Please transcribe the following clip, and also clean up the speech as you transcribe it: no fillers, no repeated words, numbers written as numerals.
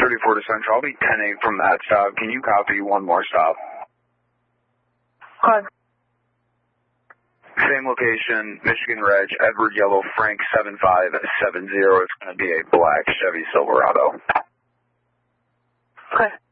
34 to Central. I'll be 10-8 from that stop. Can you copy one more stop? Okay. Same location, Michigan Reg, Edward Yellow, Frank 7570. It's going to be a black Chevy Silverado. Okay.